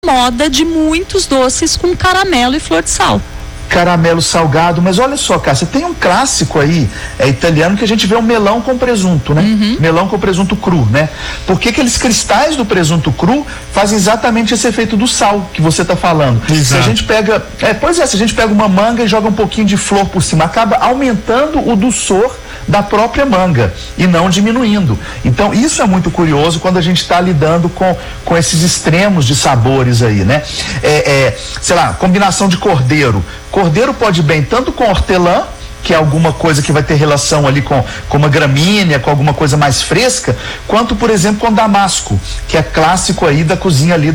moda de muitos doces com caramelo e flor de sal. Caramelo salgado, mas olha só, Cássia, tem um clássico aí, italiano, que a gente vê o melão com presunto, né? Melão com presunto cru, né? Porque aqueles cristais do presunto cru fazem exatamente esse efeito do sal que você tá falando. Exato. Se a gente pega, se a gente pega uma manga e joga um pouquinho de flor por cima, acaba aumentando o dosor da própria manga e não diminuindo. Então isso é muito curioso quando a gente está lidando com esses extremos de sabores aí, né? Sei lá, combinação de cordeiro. Cordeiro pode ir bem tanto com hortelã, que é alguma coisa que vai ter relação ali com uma gramínea, com alguma coisa mais fresca, quanto, por exemplo, com damasco, que é clássico aí da cozinha ali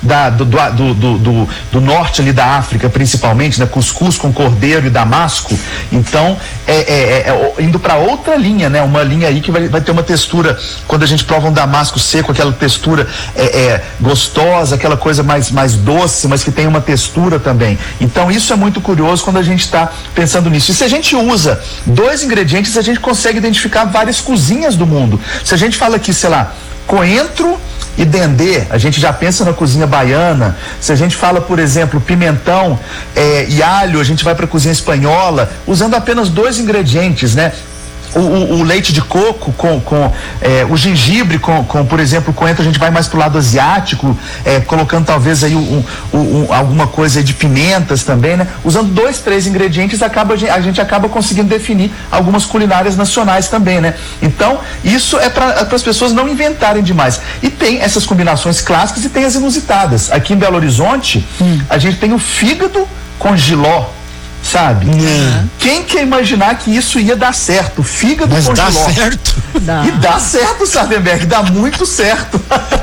do norte ali da África, principalmente, né? Cuscuz com cordeiro e damasco. Então, indo para outra linha, né? Uma linha aí que vai ter uma textura, quando a gente prova um damasco seco, aquela textura gostosa, aquela coisa mais doce, mas que tem uma textura também. Então, isso é muito curioso quando a gente está pensando nisso. E se a gente usa dois ingredientes, a gente consegue identificar várias cozinhas do mundo. Se a gente fala aqui, sei lá, coentro e dendê, a gente já pensa na cozinha baiana. Se a gente fala, por exemplo, pimentão e alho, a gente vai para a cozinha espanhola, usando apenas dois ingredientes, né? O leite de coco com o gengibre com, por exemplo, coentro, a gente vai mais pro lado asiático, colocando talvez aí alguma coisa aí de pimentas também, né? Usando 2, 3 ingredientes, a gente acaba conseguindo definir algumas culinárias nacionais também, né? Então, isso é para as pessoas não inventarem demais. E tem essas combinações clássicas e tem as inusitadas. Aqui em Belo Horizonte, a gente tem o fígado com jiló. Sabe? Quem quer imaginar que isso ia dar certo? Fígado com jiló. Mas dá certo? Dá. E dá certo, Sardenberg, dá muito certo.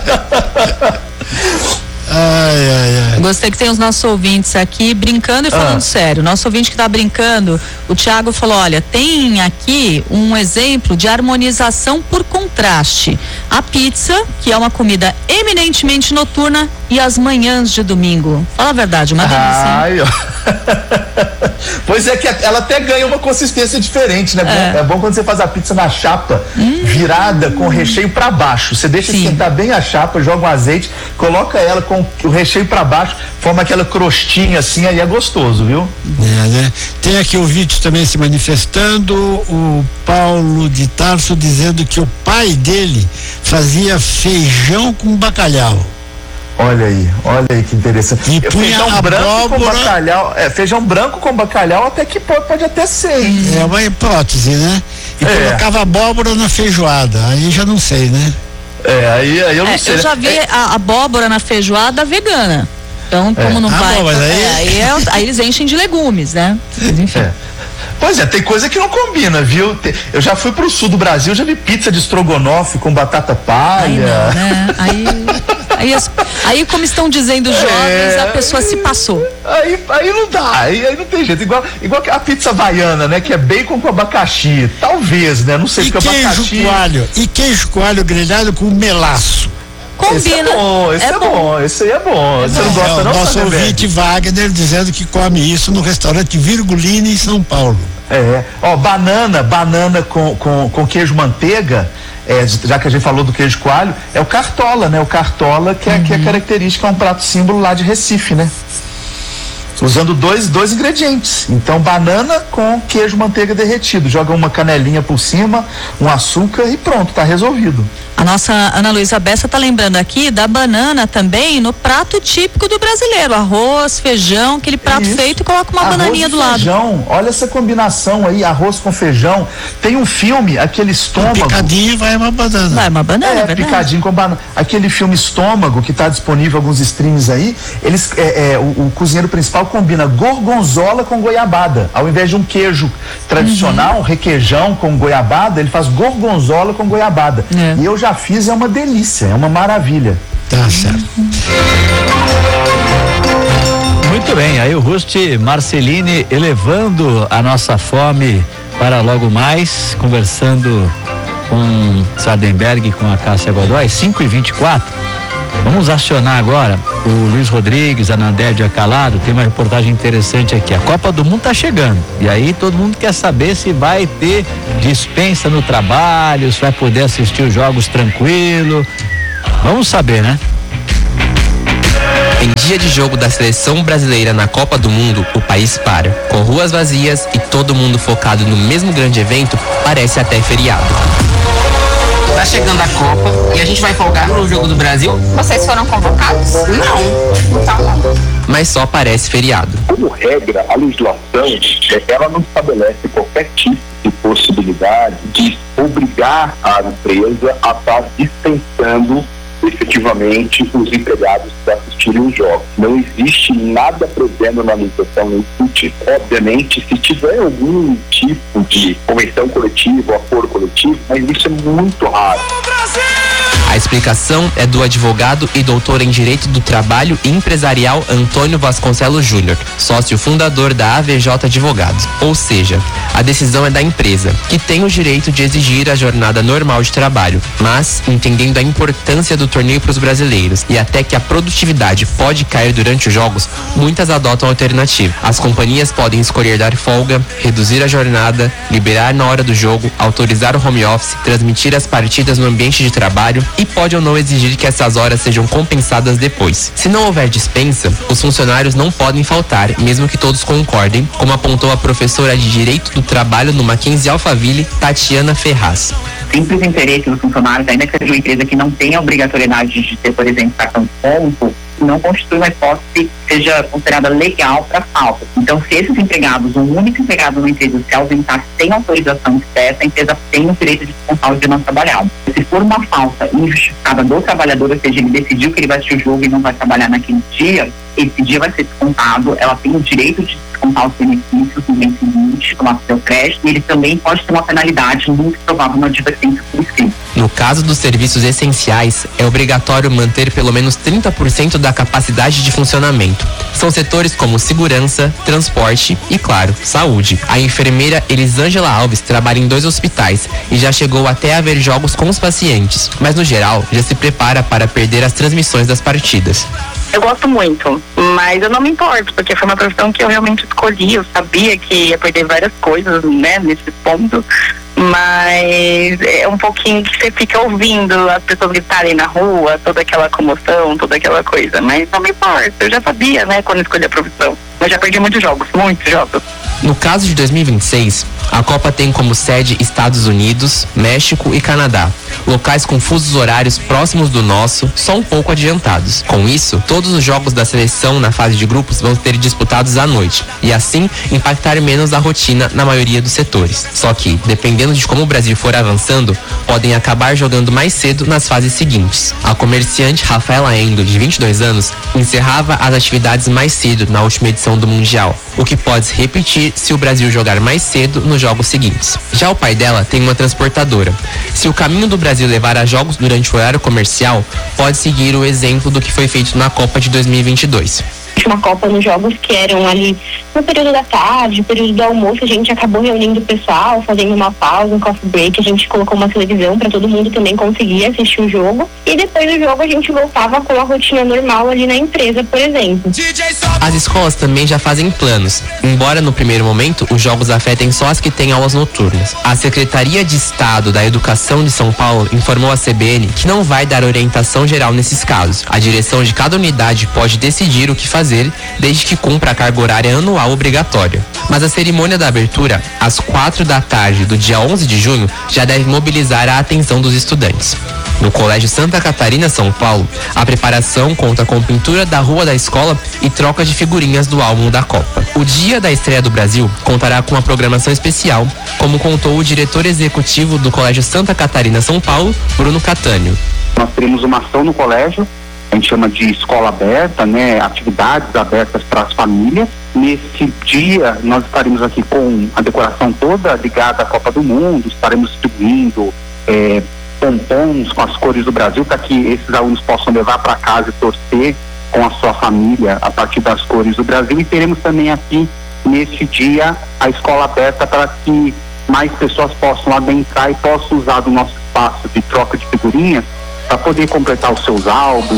Gostei que tem os nossos ouvintes aqui brincando e falando sério. Nosso ouvinte que tá brincando, o Thiago falou, olha, tem aqui um exemplo de harmonização por contraste. A pizza, que é uma comida eminentemente noturna, e as manhãs de domingo. Fala a verdade, uma delícia. Pois é que ela até ganha uma consistência diferente, né? É bom quando você faz a pizza na chapa, virada com o recheio para baixo. Você deixa esquentar bem a chapa, joga um azeite, coloca ela com o recheio para baixo, forma aquela crostinha assim, aí é gostoso, viu? Né? Tem aqui o vídeo também se manifestando, o Paulo de Tarso dizendo que o pai dele fazia feijão com bacalhau. Olha aí que interessante. E feijão branco com bacalhau, feijão branco com bacalhau até que pode até ser, hein? É uma hipótese, né? E colocava abóbora na feijoada, aí já não sei, né? Aí eu não sei. Eu já vi a abóbora na feijoada vegana. Então, como não vai. Mas aí eles enchem de legumes, né? Mas, enfim. Pois tem coisa que não combina, viu? Eu já fui pro sul do Brasil, já vi pizza de estrogonofe com batata palha. Aí como estão dizendo os jovens, a pessoa se passou. Aí não dá, aí não tem jeito. Igual que a pizza havaiana, né? Que é bacon com abacaxi. Talvez, né? Não sei, porque abacaxi. E queijo coalho grelhado com melaço. Combina. Esse é bom. Esse aí é bom. Você não gosta, não? Nosso ouvinte Wagner dizendo que come isso no restaurante Virgulina em São Paulo. Banana com queijo manteiga, já que a gente falou do queijo coalho, é o cartola, né? O cartola que é característica, é um prato símbolo lá de Recife, né? Usando dois ingredientes. Então, banana com queijo manteiga derretido. Joga uma canelinha por cima, um açúcar e pronto, tá resolvido. A nossa Ana Luísa Bessa tá lembrando aqui da banana também no prato típico do brasileiro. Arroz, feijão, aquele prato feito e coloca uma bananinha do lado. Feijão, olha essa combinação aí, arroz com feijão. Tem um filme, aquele Estômago. Picadinho vai uma banana. Vai uma banana, é picadinho com banana. Aquele filme Estômago, que tá disponível em alguns streams aí, o cozinheiro principal combina gorgonzola com goiabada. Ao invés de um queijo tradicional, requeijão com goiabada, ele faz gorgonzola com goiabada. E eu já fiz, é uma delícia, é uma maravilha. Tá certo. Muito bem, aí o Rusti Marcelini elevando a nossa fome para logo mais, conversando com Sardenberg e com a Cássia Godoy, 5h24. Vamos acionar agora o Luiz Rodrigues, a Nandédia Calado. Tem uma reportagem interessante aqui. A Copa do Mundo tá chegando. E aí todo mundo quer saber se vai ter dispensa no trabalho, se vai poder assistir os jogos tranquilo. Vamos saber, né? dia de jogo da seleção brasileira na Copa do Mundo, o país para. Com ruas vazias e todo mundo focado no mesmo grande evento, parece até feriado. Tá chegando a Copa e a gente vai folgar no jogo do Brasil? Vocês foram convocados? Não. Então não. Mas só parece feriado. Como regra, a legislação, ela não estabelece qualquer tipo de possibilidade de obrigar a empresa a estar dispensando efetivamente os empregados para assistirem os jogos. Não existe nada prevendo na legislação nesse sentido. Obviamente, se tiver algum tipo de convenção coletiva, acordo coletivo, mas isso é muito raro. A explicação é do advogado e doutor em Direito do Trabalho e Empresarial Antônio Vasconcelos Júnior, sócio fundador da AVJ Advogados. Ou seja, a decisão é da empresa, que tem o direito de exigir a jornada normal de trabalho, mas, entendendo a importância do torneio para os brasileiros e até que a produtividade pode cair durante os jogos, muitas adotam a alternativa. As companhias podem escolher dar folga, reduzir a jornada, liberar na hora do jogo, autorizar o home office, transmitir as partidas no ambiente de trabalho e pode ou não exigir que essas horas sejam compensadas depois. Se não houver dispensa, os funcionários não podem faltar, mesmo que todos concordem, como apontou a professora de Direito do Trabalho no Mackenzie Alphaville, Tatiana Ferraz. Simples interesse dos funcionários, ainda que seja uma empresa que não tenha a obrigatoriedade de ter, por exemplo, cartão de ponto, não constitui uma hipótese que seja considerada legal para falta. Então, se esses empregados, um único empregado numa empresa se ausentar sem autorização expressa, a empresa tem o direito de descontar o dia não trabalhado. Se for uma falta injustificada do trabalhador, ou seja, ele decidiu que ele vai assistir o jogo e não vai trabalhar naquele dia, esse dia vai ser descontado, ela tem o direito de descontar os benefícios no mês seguinte, tomar seu crédito, e ele também pode ter uma penalidade, muito provável, uma advertência por escrito. No caso dos serviços essenciais, é obrigatório manter pelo menos 30% da capacidade de funcionamento. São setores como segurança, transporte e, claro, saúde. A enfermeira Elisângela Alves trabalha em 2 hospitais e já chegou até a ver jogos com os pacientes, mas no geral já se prepara para perder as transmissões das partidas. Eu gosto muito, mas eu não me importo, porque foi uma profissão que eu realmente escolhi. Eu sabia que ia perder várias coisas, né, nesse ponto, mas é um pouquinho que você fica ouvindo as pessoas gritarem na rua, toda aquela comoção, toda aquela coisa, mas não me importa. Eu já sabia, né, quando escolhi a profissão. Eu já perdi muitos jogos. No caso de 2026, a Copa tem como sede Estados Unidos, México e Canadá, locais com fusos horários próximos do nosso, só um pouco adiantados. Com isso, todos os jogos da seleção na fase de grupos vão ser disputados à noite e assim impactar menos a rotina na maioria dos setores. Só que, dependendo de como o Brasil for avançando, podem acabar jogando mais cedo nas fases seguintes. A comerciante Rafaela Endo, de 22 anos, encerrava as atividades mais cedo na última edição do Mundial, o que pode se repetir se o Brasil jogar mais cedo nos jogos seguintes. Já o pai dela tem uma transportadora. Se o caminho do Brasil levar a jogos durante o horário comercial, pode seguir o exemplo do que foi feito na Copa de 2022. Uma Copa nos jogos que eram ali no período da tarde, no período do almoço, a gente acabou reunindo o pessoal, fazendo uma pausa, um coffee break, a gente colocou uma televisão para todo mundo também conseguir assistir o jogo, e depois do jogo a gente voltava com a rotina normal ali na empresa, por exemplo. As escolas também já fazem planos, embora no primeiro momento os jogos afetem só as que têm aulas noturnas. A Secretaria de Estado da Educação de São Paulo informou à CBN que não vai dar orientação geral nesses casos. A direção de cada unidade pode decidir o que fazer, desde que cumpra a carga horária anual obrigatória. Mas a cerimônia da abertura, às 4h do dia 11 de junho, já deve mobilizar a atenção dos estudantes. No Colégio Santa Catarina, São Paulo, a preparação conta com pintura da rua da escola e troca de figurinhas do álbum da Copa. O dia da estreia do Brasil contará com uma programação especial, como contou o diretor executivo do Colégio Santa Catarina, São Paulo, Bruno Catânio. Nós teremos uma ação no colégio, a gente chama de escola aberta, né? Atividades abertas para as famílias. Nesse dia, nós estaremos aqui com a decoração toda ligada à Copa do Mundo, estaremos distribuindo pompons com as cores do Brasil para que esses alunos possam levar para casa e torcer com a sua família a partir das cores do Brasil. E teremos também aqui, neste dia, a escola aberta para que mais pessoas possam adentrar e possam usar do nosso espaço de troca de figurinhas para poder completar os seus álbuns.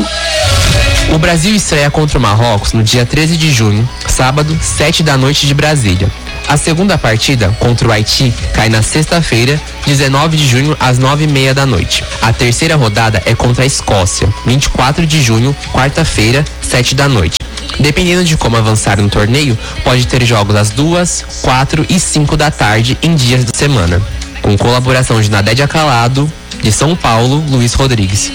O Brasil estreia contra o Marrocos no dia 13 de junho, sábado, 7h de Brasília. A segunda partida, contra o Haiti, cai na sexta-feira, 19 de junho, às 9h30. A terceira rodada é contra a Escócia, 24 de junho, quarta-feira, 7h. Dependendo de como avançar no torneio, pode ter jogos às 2, 4 e 5 da tarde em dias da semana. Com colaboração de Nadédia Calado, de São Paulo, Luiz Rodrigues.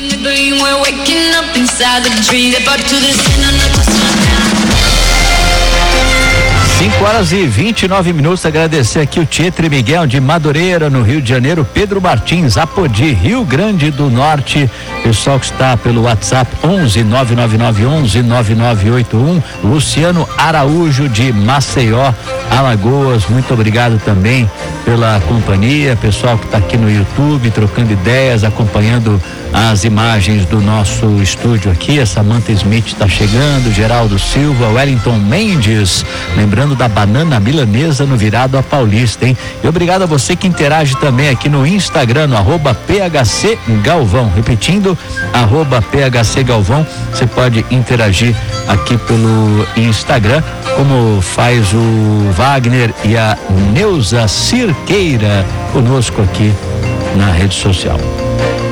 5h29. Agradecer aqui o Tietre Miguel de Madureira, no Rio de Janeiro, Pedro Martins, Apodi, Rio Grande do Norte, pessoal que está pelo WhatsApp 11-99911-9981, Luciano Araújo de Maceió, Alagoas, muito obrigado também pela companhia, pessoal que está aqui no YouTube trocando ideias, acompanhando as imagens do nosso estúdio aqui. A Samantha Smith está chegando, Geraldo Silva, Wellington Mendes, lembrando da banana milanesa no virado a Paulista, hein? E obrigado a você que interage também aqui no Instagram, no @PHC Galvão, repetindo, @PHC Galvão, você pode interagir aqui pelo Instagram, como faz o Wagner e a Neuza Cirqueira conosco aqui na rede social.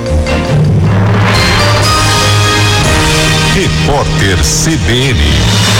Repórter CBN.